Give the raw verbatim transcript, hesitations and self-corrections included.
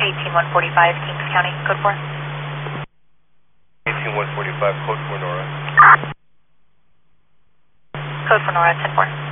eighteen one forty-five, Kings County, code four. eighteen one forty-five, code four, Nora. Code four, Nora, ten four.